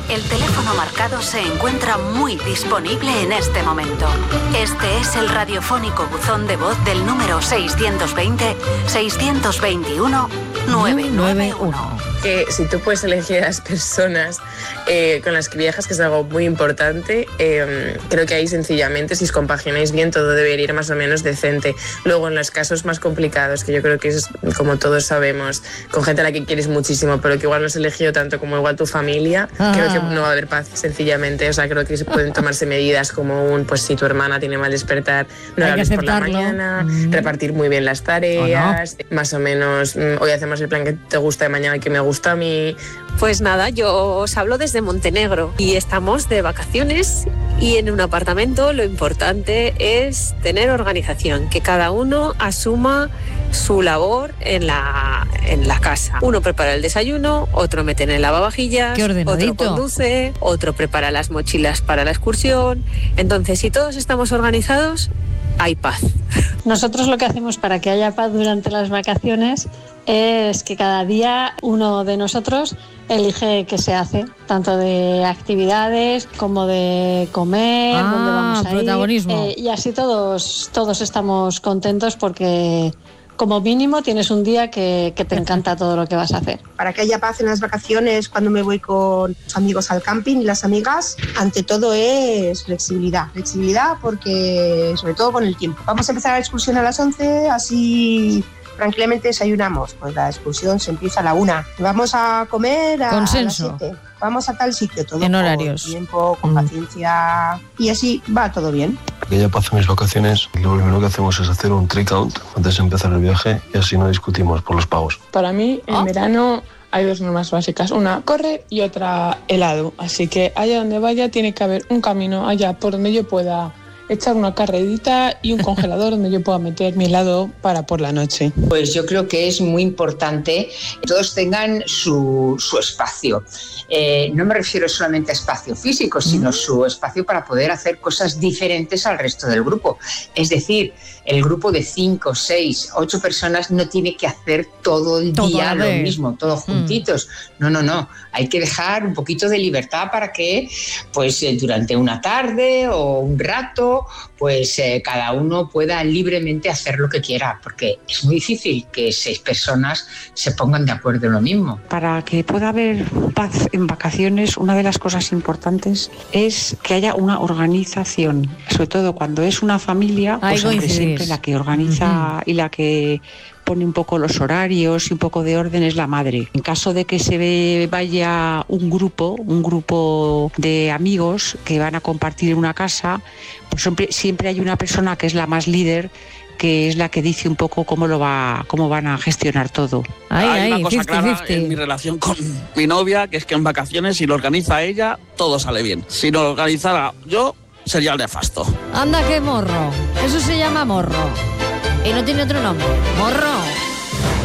El teléfono marcado se encuentra muy disponible en este momento. Este es el radiofónico buzón de voz del número 620-621-991. Que si tú puedes elegir a las personas con las que viajas, que es algo muy importante, creo que ahí sencillamente, si os compagináis bien, todo debería ir más o menos decente. Luego, en los casos más complicados, que yo creo que es, como todos sabemos, con gente a la que quieres muchísimo, pero que igual no has elegido tanto como igual tu familia, creo que no va a haber paz, sencillamente. O sea, creo que se pueden tomarse medidas como pues si tu hermana tiene mal despertar, no la hables por la mañana, repartir muy bien las tareas, más o menos, hoy hacemos el plan que te gusta de mañana y que me gusta a mí. Pues nada, yo os hablo desde Montenegro y estamos de vacaciones y en un apartamento lo importante es tener organización, que cada uno asuma su labor en la casa. Uno prepara el desayuno, otro mete en el lavavajillas, otro conduce, otro prepara las mochilas para la excursión. Entonces, si todos estamos organizados, hay paz. Nosotros lo que hacemos para que haya paz durante las vacaciones es que cada día uno de nosotros elige qué se hace, tanto de actividades como de comer, dónde vamos a ir. Y así todos estamos contentos porque como mínimo tienes un día que te encanta todo lo que vas a hacer. Para que haya paz en las vacaciones, cuando me voy con los amigos al camping y las amigas, ante todo es flexibilidad. Flexibilidad porque, sobre todo con el tiempo. Vamos a empezar la excursión a las 11, así tranquilamente desayunamos. Pues la excursión se empieza a la 1. Vamos a comer a las 7. Vamos a tal sitio, todo en horarios. Con tiempo, con paciencia, y así va todo bien. Que haya paz en mis vacaciones, lo primero que hacemos es hacer un trick out antes de empezar el viaje y así no discutimos por los pagos. Para mí, en verano hay dos normas básicas, una correr y otra helado, así que allá donde vaya tiene que haber un camino allá por donde yo pueda echar una carrerita y un congelador donde yo pueda meter mi helado para por la noche. Pues yo creo que es muy importante que todos tengan su espacio. No me refiero solamente a espacio físico, sino su espacio para poder hacer cosas diferentes al resto del grupo. Es decir, el grupo de 5, 6, 8 personas no tiene que hacer todo el día lo mismo, todos juntitos. No. Hay que dejar un poquito de libertad para que pues durante una tarde o un rato pues cada uno pueda libremente hacer lo que quiera, porque es muy difícil que 6 personas se pongan de acuerdo en lo mismo. Para que pueda haber paz en vacaciones, una de las cosas importantes es que haya una organización, sobre todo cuando es una familia, pues aunque siempre la que organiza y la que pone un poco los horarios y un poco de orden es la madre. En caso de que se vaya un grupo de amigos que van a compartir una casa, pues siempre hay una persona que es la más líder, que es la que dice un poco cómo van a gestionar todo. Hay una cosa clara en mi relación con mi novia, que es que en vacaciones, si lo organiza ella, todo sale bien. Si no lo organizara yo, sería el nefasto. Anda, qué morro. Eso se llama morro. Y no tiene otro nombre. Morro.